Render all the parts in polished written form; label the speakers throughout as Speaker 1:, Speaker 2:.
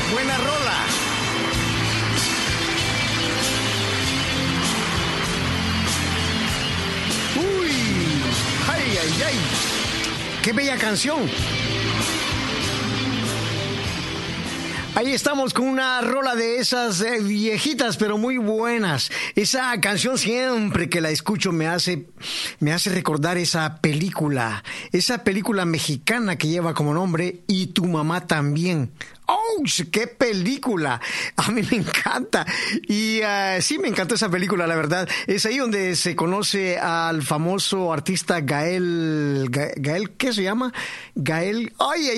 Speaker 1: Buena rola. Uy, ay, ay, ay. Qué bella canción. Ahí estamos con una rola de esas viejitas, pero muy buenas. Esa canción siempre que la escucho me hace recordar esa película mexicana que lleva como nombre Y tu mamá también. ¡Oh, qué película! A mí me encanta. Y sí, me encantó esa película, la verdad. Es ahí donde se conoce al famoso artista Gael, ¿qué se llama? Gael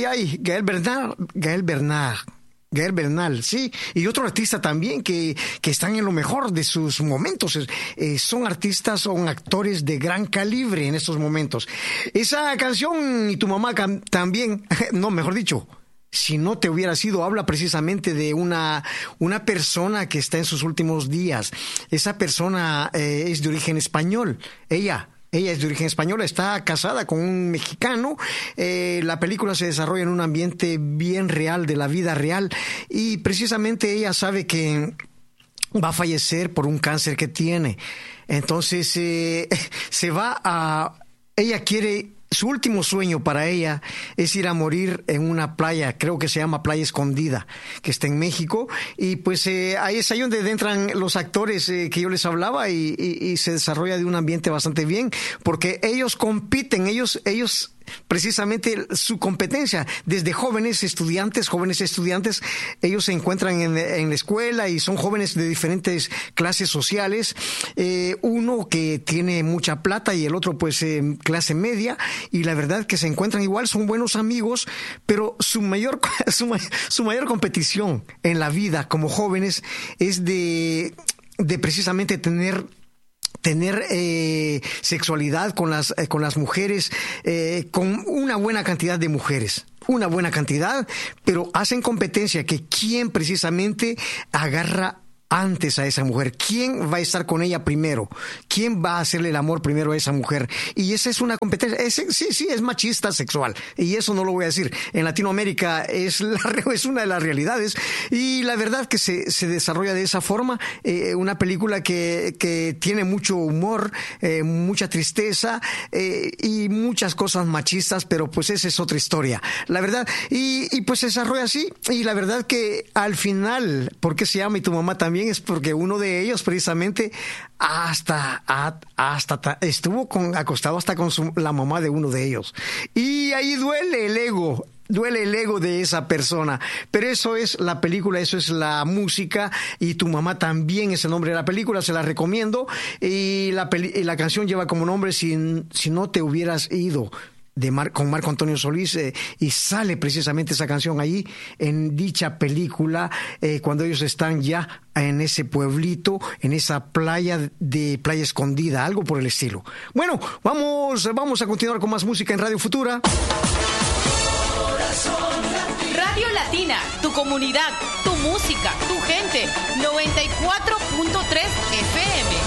Speaker 1: Bernal, sí, y otro artista también que están en lo mejor de sus momentos. Son artistas, son actores de gran calibre en estos momentos. Esa canción Y tu mamá también, no, mejor dicho, Si no te hubieras ido, habla precisamente de una persona que está en sus últimos días. Esa persona es de origen español. Ella es de origen español, está casada con un mexicano. La película se desarrolla en un ambiente bien real, de la vida real, y precisamente ella sabe que va a fallecer por un cáncer que tiene. Entonces ella quiere, su último sueño para ella es ir a morir en una playa, creo que se llama Playa Escondida, que está en México, y pues ahí es ahí donde entran los actores que yo les hablaba, y se desarrolla de un ambiente bastante bien, porque ellos compiten, ellos precisamente su competencia desde jóvenes estudiantes, ellos se encuentran en la escuela y son jóvenes de diferentes clases sociales, uno que tiene mucha plata y el otro pues clase media, y la verdad que se encuentran igual, son buenos amigos, pero su mayor competición en la vida como jóvenes es de precisamente tener sexualidad con las mujeres, con una buena cantidad de mujeres, pero hacen competencia que quién precisamente agarra antes a esa mujer, quién va a estar con ella primero, quién va a hacerle el amor primero a esa mujer. Y esa es una competencia, sí, es machista sexual, y eso no lo voy a decir. En Latinoamérica es una de las realidades, y la verdad que se desarrolla de esa forma, una película que tiene mucho humor, mucha tristeza, y muchas cosas machistas, pero pues esa es otra historia, la verdad, y pues se desarrolla así. Y la verdad que al final, ¿por qué se llama Y tu mamá también? Es porque uno de ellos precisamente hasta estuvo acostado hasta con la mamá de uno de ellos, y ahí duele el ego de esa persona. Pero eso es la película, eso es la música, Y tu mamá también es el nombre de la película, se la recomiendo. Y la canción lleva como nombre Si no te hubieras ido, con Marco Antonio Solís, y sale precisamente esa canción ahí en dicha película, cuando ellos están ya en ese pueblito, en esa Playa Escondida, algo por el estilo. Bueno, vamos a continuar con más música en Radio Futura.
Speaker 2: Radio Latina, tu comunidad, tu música, tu gente, 94.3 FM.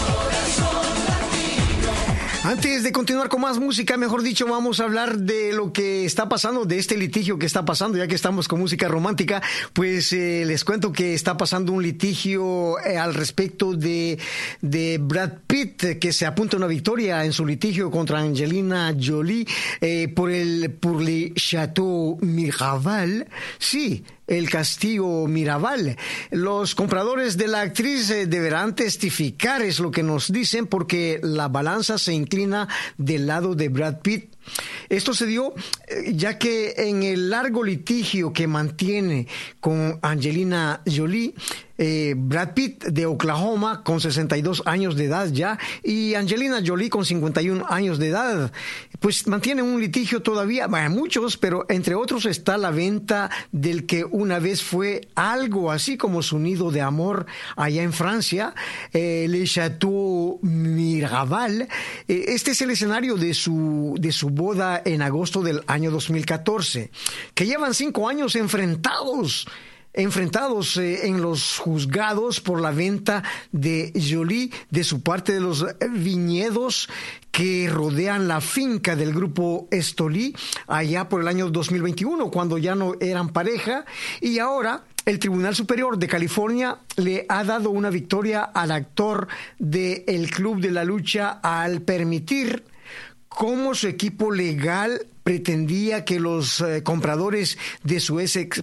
Speaker 1: Antes de continuar con más música, mejor dicho, vamos a hablar de lo que está pasando, de este litigio que está pasando, ya que estamos con música romántica. Pues les cuento que está pasando un litigio al respecto de Brad Pitt, que se apunta a una victoria en su litigio contra Angelina Jolie por Le Château Miraval. Sí, el Castillo Miraval. Los compradores de la actriz deberán testificar, es lo que nos dicen, porque la balanza se inclina del lado de Brad Pitt. Esto se dio ya que en el largo litigio que mantiene con Angelina Jolie, Brad Pitt de Oklahoma con 62 años de edad ya, y Angelina Jolie con 51 años de edad, pues mantienen un litigio todavía, muchos, pero entre otros está la venta del que una vez fue algo así como su nido de amor allá en Francia, Le Château Miraval. Este es el escenario de su boda en agosto del año 2014, que llevan 5 años enfrentados en los juzgados por la venta de Jolie de su parte de los viñedos que rodean la finca del grupo Estolí allá por el año 2021, cuando ya no eran pareja, y ahora el Tribunal Superior de California le ha dado una victoria al actor del Club de la Lucha al permitir cómo su equipo legal pretendía que los compradores de su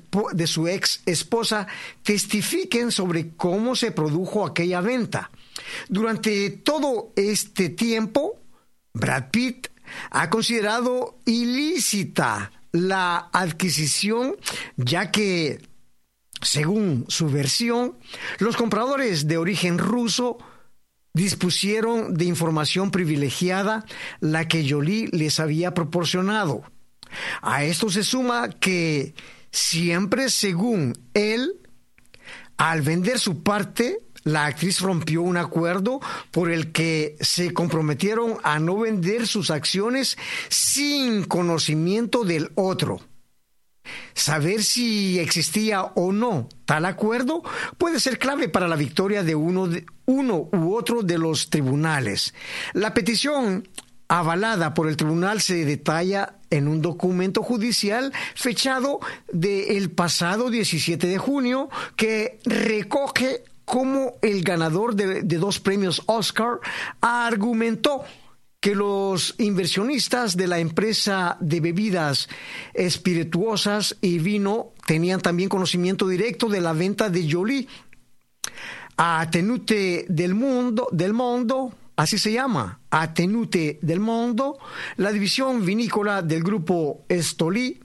Speaker 1: ex esposa testifiquen sobre cómo se produjo aquella venta. Durante todo este tiempo, Brad Pitt ha considerado ilícita la adquisición, ya que, según su versión, los compradores de origen ruso dispusieron de información privilegiada, la que Jolie les había proporcionado. A esto se suma que siempre, según él, al vender su parte, la actriz rompió un acuerdo por el que se comprometieron a no vender sus acciones sin conocimiento del otro. Saber si existía o no tal acuerdo puede ser clave para la victoria de uno u otro de los tribunales. La petición avalada por el tribunal se detalla en un documento judicial fechado del pasado 17 de junio que recoge cómo el ganador de 2 premios Oscar argumentó que los inversionistas de la empresa de bebidas espirituosas y vino tenían también conocimiento directo de la venta de Jolie a Tenute del Mondo, así se llama, a Tenute del Mondo, la división vinícola del grupo Estolí.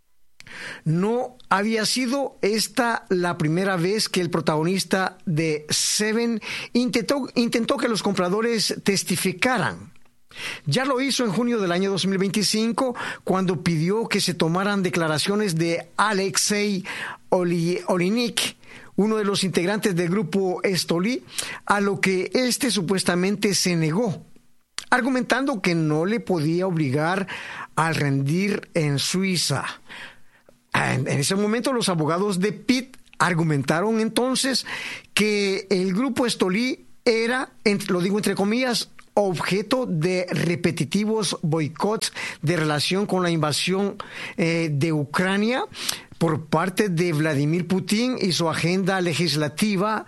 Speaker 1: No había sido esta la primera vez que el protagonista de Seven intentó que los compradores testificaran. Ya lo hizo en junio del año 2025 cuando pidió que se tomaran declaraciones de Alexei Olinik, uno de los integrantes del grupo Estolí, a lo que éste supuestamente se negó, argumentando que no le podía obligar a rendir en Suiza. En ese momento los abogados de Pitt argumentaron entonces que el grupo Estolí era, lo digo entre comillas, objeto de repetitivos boicots de relación con la invasión de Ucrania por parte de Vladimir Putin y su agenda legislativa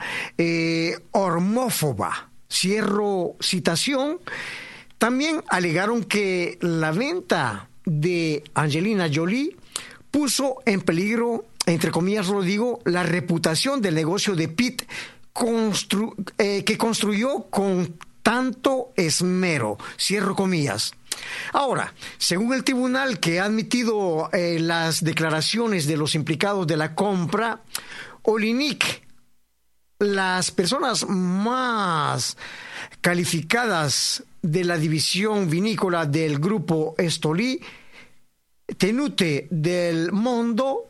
Speaker 1: hormófoba. Cierro citación. También alegaron que la venta de Angelina Jolie puso en peligro, entre comillas lo digo, la reputación del negocio de Pitt que construyó con tanto esmero, cierro comillas. Ahora, según el tribunal que ha admitido las declaraciones de los implicados de la compra, Olinik, las personas más calificadas de la división vinícola del grupo Estolí, Tenute del Mondo,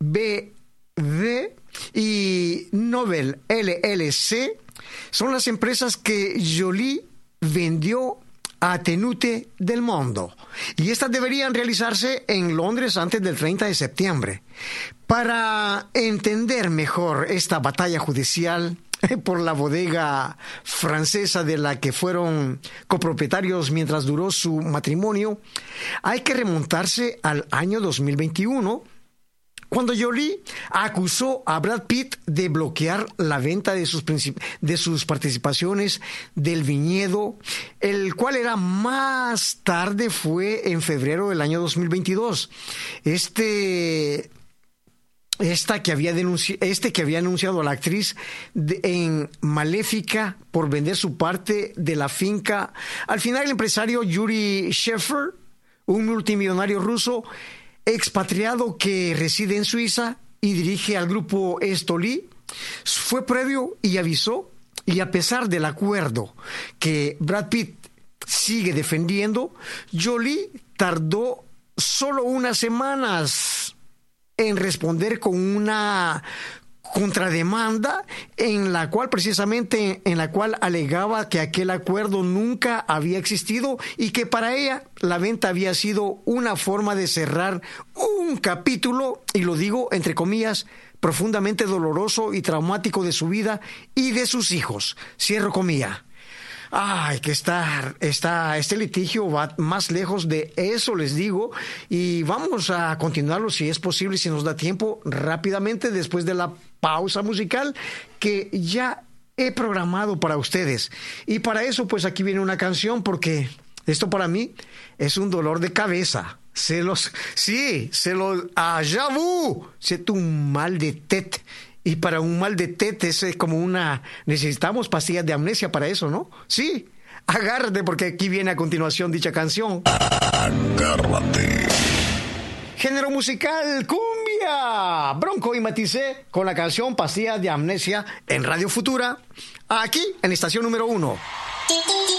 Speaker 1: BV y Nobel LLC, son las empresas que Jolie vendió a Tenute del Mondo, y estas deberían realizarse en Londres antes del 30 de septiembre. Para entender mejor esta batalla judicial por la bodega francesa de la que fueron copropietarios mientras duró su matrimonio, hay que remontarse al año 2021, cuando Jolie acusó a Brad Pitt de bloquear la venta de sus participaciones del viñedo, el cual más tarde fue en febrero del año 2022. Este que había anunciado a la actriz en Maléfica por vender su parte de la finca. Al final, el empresario Yuri Sheffer, un multimillonario ruso expatriado que reside en Suiza y dirige al grupo Estolí, fue previo y avisó, y a pesar del acuerdo que Brad Pitt sigue defendiendo, Jolie tardó solo unas semanas en responder con una contrademanda en la cual alegaba que aquel acuerdo nunca había existido y que para ella la venta había sido una forma de cerrar un capítulo, y lo digo entre comillas, profundamente doloroso y traumático de su vida y de sus hijos. Cierro comilla. Ay, que este litigio va más lejos de eso, les digo, y vamos a continuarlo si es posible, si nos da tiempo, rápidamente después de la pausa musical que ya he programado para ustedes. Y para eso, pues aquí viene una canción, porque esto para mí es un dolor de cabeza. Ya vu, c'est un mal de tête. Y para un mal de tête es como necesitamos pastillas de amnesia para eso, ¿no? Sí, agárrate porque aquí viene a continuación dicha canción.
Speaker 3: Agárrate.
Speaker 1: Género musical, cumbia. Bronco y Matisse con la canción Pastillas de Amnesia en Radio Futura, aquí en estación número 1.